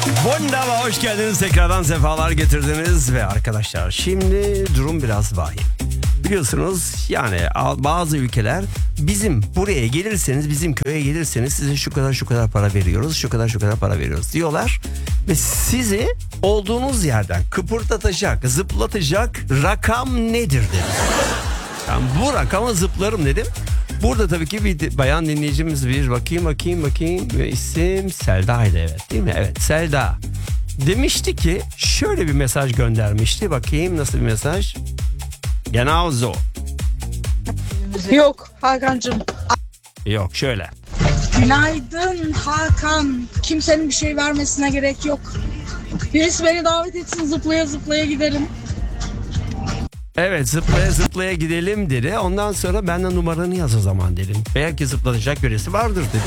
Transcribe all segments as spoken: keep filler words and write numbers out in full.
Wunderbar, hoş geldiniz, tekrardan sefalar getirdiniz ve arkadaşlar şimdi durum biraz vahim. Biliyorsunuz yani bazı ülkeler bizim buraya gelirseniz, bizim köye gelirseniz size şu kadar şu kadar para veriyoruz, şu kadar şu kadar para veriyoruz diyorlar. Ve sizi olduğunuz yerden kıpırdatacak, zıplatacak rakam nedir dedim. Yani bu rakama zıplarım dedim. Burada tabii ki bir bayan dinleyicimiz, bir bakayım bakayım bakayım isim Selda'ydı, evet değil mi? Evet, Selda demişti ki şöyle bir mesaj göndermişti. Bakayım nasıl bir mesaj? Genau so. Yok Hakan'cığım. Yok şöyle. Günaydın Hakan. Kimsenin bir şey vermesine gerek yok. Birisi beni davet etsin, zıplaya zıplaya gidelim. Evet, zıplaya zıplaya gidelim dedi. Ondan sonra ben de numaranı yaz o zaman dedim. Belki zıplatacak birisi vardır dedim.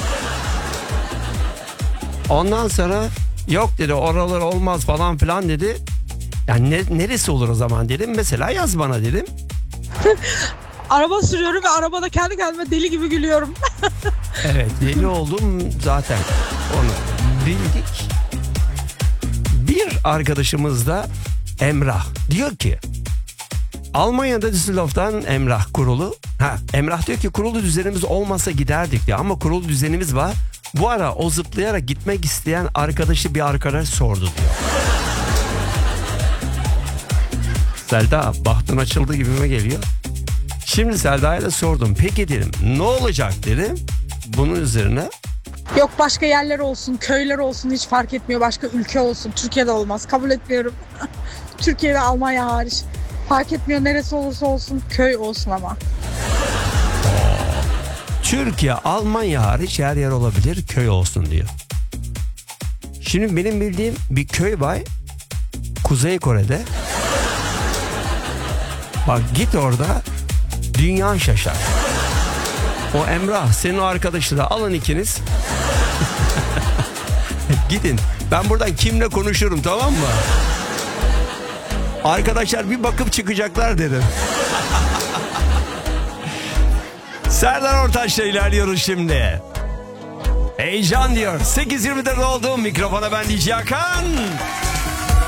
Ondan sonra yok dedi, oralar olmaz falan filan dedi. Yani ne, neresi olur o zaman dedim. Mesela yaz bana dedim. Araba sürüyorum ve arabada kendi kendime deli gibi gülüyorum. Evet, deli oldum zaten, onu bildik. Bir arkadaşımız da Emrah diyor ki Almanya'da Düsseldorf'tan Emrah kurulu. Ha, Emrah diyor ki kurulu düzenimiz olmasa giderdik diyor ama kurulu düzenimiz var. Bu ara o zıplayarak gitmek isteyen arkadaşı bir arkadaş sordu diyor. Selda, bahtın açıldı gibime geliyor. Şimdi Selda'ya da sordum. Peki dedim, ne olacak dedim. Bunun üzerine Yok, başka yerler olsun, köyler olsun, hiç fark etmiyor. Başka ülke olsun. Türkiye'de olmaz. Kabul etmiyorum. Türkiye'de, Almanya hariç. Fark etmiyor, neresi olursa olsun, köy olsun ama. Türkiye, Almanya hariç her yer olabilir, köy olsun diyor. Şimdi benim bildiğim bir köy var Kuzey Kore'de. Bak git orada, dünya şaşar. O Emrah, senin o arkadaşı da alın ikiniz. Gidin. Ben buradan kimle konuşurum, tamam mı? Arkadaşlar bir bakıp çıkacaklar dedim. Serdar Ortaç'la ilerliyoruz şimdi. Heyecan diyor. sekiz yirmide oldu. Mikrofona ben D J Hakan.